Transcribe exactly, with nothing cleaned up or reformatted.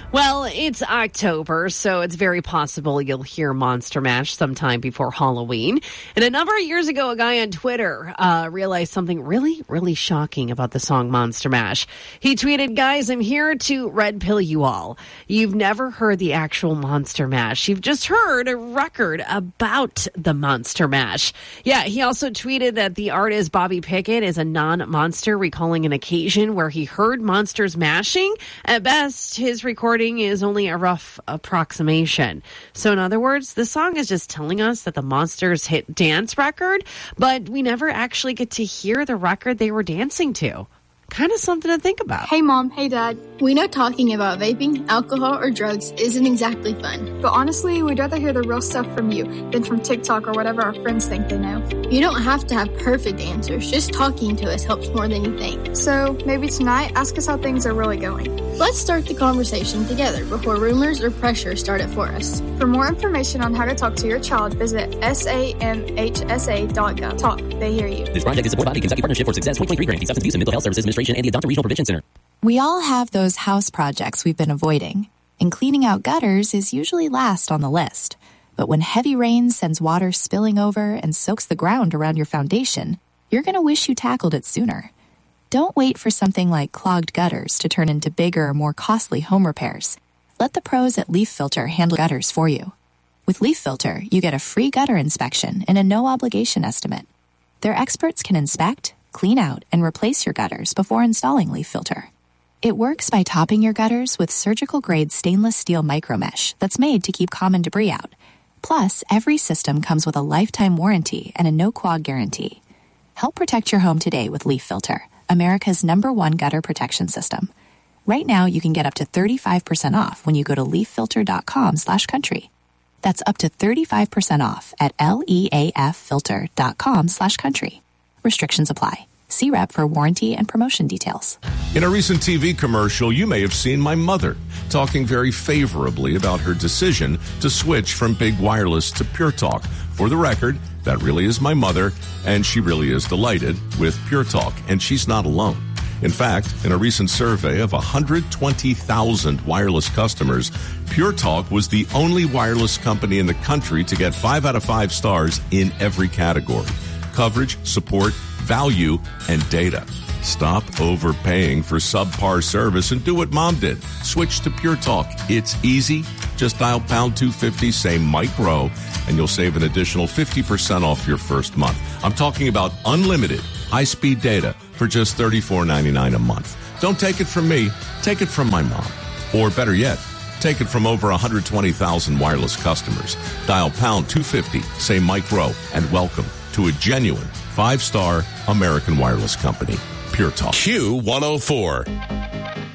Well, it's October, so it's very possible you'll hear Monster Mash sometime before Halloween. And a number of years ago, a guy on Twitter uh, realized something really, really shocking about the song Monster Mash. He tweeted, "Guys, I'm here to red pill you all. You've never heard the actual Monster Mash. You've just heard a record about the Monster Mash." Yeah, he also tweeted that the artist Bobby Pickett is a non-monster, recalling an occasion where he heard monsters mashing. At best, his recording is only a rough approximation. So in other words, the song is just telling us that the Monsters hit dance record, but we never actually get to hear the record they were dancing to. Kind of something to think about. Hey Mom, hey Dad. We know talking about vaping, alcohol, or drugs isn't exactly fun. But honestly, we'd rather hear the real stuff from you than from TikTok or whatever our friends think they know. You don't have to have perfect answers. Just talking to us helps more than you think. So maybe tonight, ask us how things are really going. Let's start the conversation together before rumors or pressure start it for us. For more information on how to talk to your child, visit S A M H S A dot gov. Talk, they hear you. This project is supported by the Kentucky Partnership for Success twenty twenty-three grant, the Substance Abuse and Mental Health Services Administration, and the Adopt a Regional Prevention Center. We all have those house projects we've been avoiding, and cleaning out gutters is usually last on the list. But when heavy rain sends water spilling over and soaks the ground around your foundation, you're going to wish you tackled it sooner. Don't wait for something like clogged gutters to turn into bigger, more costly home repairs. Let the pros at Leaf Filter handle gutters for you. With Leaf Filter, you get a free gutter inspection and a no-obligation estimate. Their experts can inspect, clean out, and replace your gutters before installing Leaf Filter. It works by topping your gutters with surgical-grade stainless steel micromesh that's made to keep common debris out. Plus, every system comes with a lifetime warranty and a no-quag guarantee. Help protect your home today with Leaf Filter, America's number one gutter protection system. Right now, you can get up to thirty-five percent off when you go to leaffilter.com slash country. That's up to thirty-five percent off at leaffilter.com slash country. Restrictions apply. See rep for warranty and promotion details. In a recent T V commercial, you may have seen my mother talking very favorably about her decision to switch from big wireless to Pure Talk. For the record, that really is my mother, and she really is delighted with Pure Talk, and she's not alone. In fact, in a recent survey of one hundred twenty thousand wireless customers, Pure Talk was the only wireless company in the country to get five out of five stars in every category: coverage, support, value, and data. Stop overpaying for subpar service and do what Mom did. Switch to Pure Talk. It's easy. Just dial pound two fifty, say micro, and you'll save an additional fifty percent off your first month. I'm talking about unlimited high-speed data for just thirty-four ninety-nine a month. Don't take it from me. Take it from my mom. Or better yet, take it from over one hundred twenty thousand wireless customers. Dial pound two fifty, say micro, and welcome to a genuine five-star American wireless company, Pure Talk. Q one oh four.